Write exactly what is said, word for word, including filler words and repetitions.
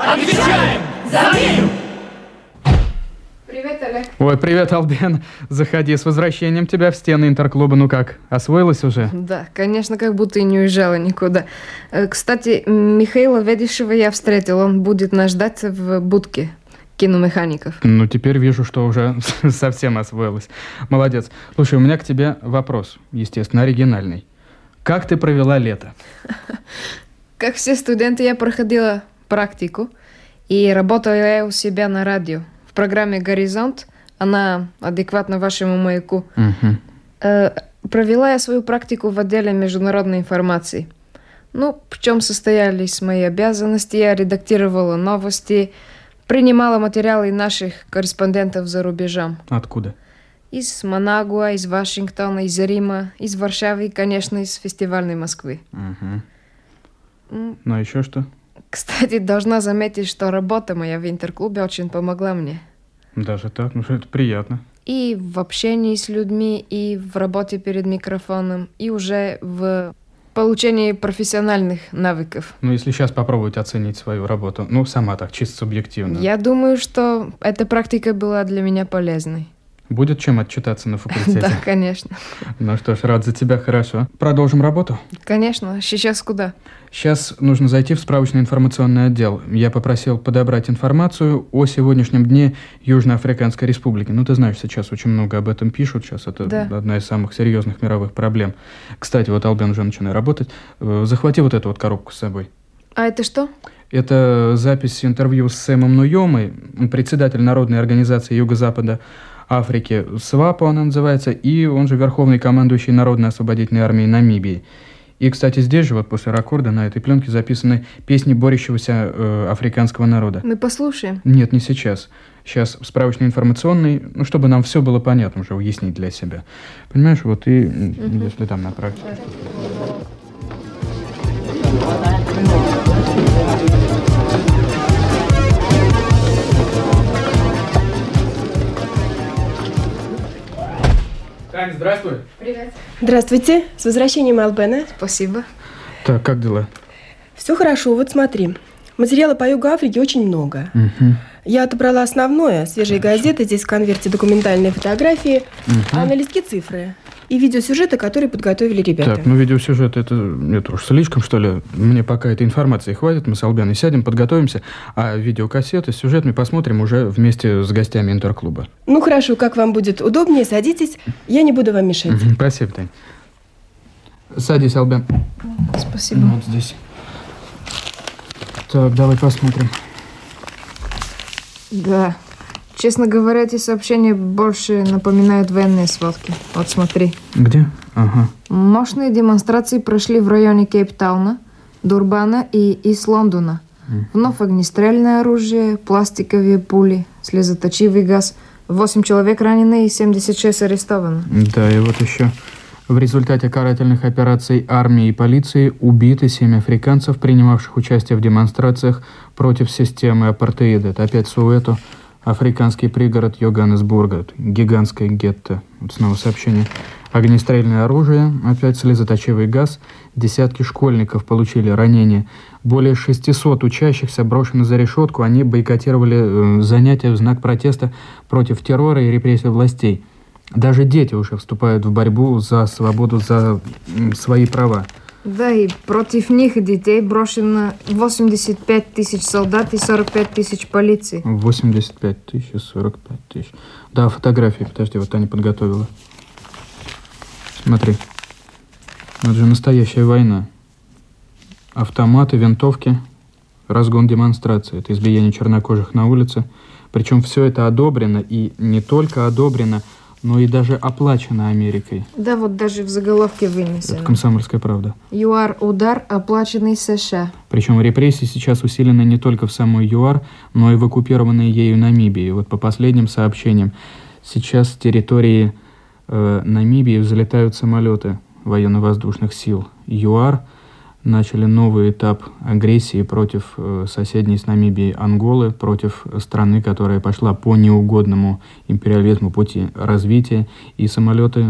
Отвечаем за мир! Привет, Олег. Ой, привет, Албен. Заходи, с возвращением тебя в стены интерклуба. Ну как, освоилась уже? Да, конечно, как будто и не уезжала никуда. Кстати, Михаила Ведишева я встретил. Он будет нас ждать в будке киномехаников. Ну, теперь вижу, что уже совсем освоилась. Молодец. Слушай, у меня к тебе вопрос, естественно, оригинальный. Как ты провела лето? Как все студенты, я проходила практику и работала я у себя на радио. В программе «Горизонт», она адекватна вашему маяку. Угу. Э, провела я свою практику в отделе международной информации. Ну, в чем состоялись мои обязанности? Я редактировала новости, принимала материалы наших корреспондентов за рубежом. Откуда? Из Манагуа, из Вашингтона, из Рима, из Варшавы и, конечно, из фестивальной Москвы. Угу. Mm. Ну, а еще что? Кстати, должна заметить, что работа моя в интерклубе очень помогла мне. Даже так? Ну, что это приятно. И в общении с людьми, и в работе перед микрофоном, и уже в получении профессиональных навыков. Ну, если сейчас попробовать оценить свою работу, ну, сама так, чисто субъективно. Я думаю, что эта практика была для меня полезной. Будет чем отчитаться на факультете? Да, конечно. Ну что ж, рад за тебя, хорошо. Продолжим работу? Конечно. Сейчас куда? Сейчас нужно зайти в справочный информационный отдел. Я попросил подобрать информацию о сегодняшнем дне Южноафриканской Республики. Ну, ты знаешь, сейчас очень много об этом пишут. Сейчас это да. одна из самых серьезных мировых проблем. Кстати, вот Албен уже начинает работать. Захвати вот эту вот коробку с собой. А это что? Это запись интервью с Сэмом Нуйомой, председатель Народной организации Юго-Запада Африки, СВАПО она называется, и он же верховный командующий Народной освободительной армии Намибии. И, кстати, здесь же, вот после рекорда, на этой пленке записаны песни борющегося э, африканского народа. Мы послушаем? Нет, не сейчас. Сейчас справочно-информационный, ну, чтобы нам все было понятно, уже уяснить для себя. Понимаешь, вот и угу. Если там на практике. Таня, здравствуй. Привет. Здравствуйте. С возвращением, Албена. Спасибо. Так, как дела? Все хорошо. Вот смотри. Материала по Югу Африки очень много. Угу. Я отобрала основное. Свежие Хорошо. газеты. Здесь в конверте документальные фотографии. Угу. А на листке цифры. И видеосюжеты, которые подготовили ребята. Так, ну видеосюжет, это, это уж слишком, что ли? Мне пока этой информации хватит. Мы с Албеной сядем, подготовимся. А видеокассеты, сюжет мы посмотрим уже вместе с гостями интерклуба. Ну хорошо, как вам будет удобнее, садитесь. Я не буду вам мешать. Угу, спасибо, Тань. Садись, Албен. Спасибо. Вот здесь. Так, давай посмотрим. Да. Честно говоря, эти сообщения больше напоминают военные сводки. Вот смотри. Где? Ага. Мощные демонстрации прошли в районе Кейптауна, Дурбана и из Лондона. Mm. Вновь огнестрельное оружие, пластиковые пули, слезоточивый газ. Восемь человек ранены и семьдесят шесть арестованы. Да, и вот еще. В результате карательных операций армии и полиции убиты семь африканцев, принимавших участие в демонстрациях против системы апартеида. Это опять Суэто. Африканский пригород Йоганнесбурга, гигантское гетто. Вот снова сообщение. Огнестрельное оружие, опять слезоточивый газ. Десятки школьников получили ранения. Более шестисот учащихся брошены за решетку. Они бойкотировали э, занятия в знак протеста против террора и репрессий властей. Даже дети уже вступают в борьбу за свободу, за м, свои права. Да, и против них детей брошено восемьдесят пять тысяч солдат и сорок пять тысяч полиции. восемьдесят пять тысяч и сорок пять тысяч. Да, фотографии, подожди, вот Таня подготовила. Смотри. Это же настоящая война. Автоматы, винтовки, разгон демонстрации. Это избиение чернокожих на улице. Причем все это одобрено, и не только одобрено, но и даже оплачено Америкой. Да, вот даже в заголовке вынесено. Это «Комсомольская правда». ЮАР – удар, оплаченный США. Причем репрессии сейчас усилены не только в самой ЮАР, но и в оккупированной ею Намибии. Вот по последним сообщениям, сейчас с территории э, Намибии взлетают самолеты военно-воздушных сил ЮАР. Начали новый этап агрессии против э, соседней с Намибией Анголы, против страны, которая пошла по неугодному империализму пути развития, и самолеты